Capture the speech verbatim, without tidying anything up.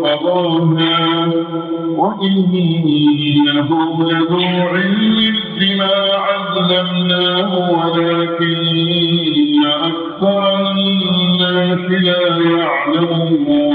قضاها وإنه لذو علم لما علمناه ولكن أكثر الناس لا يعلمون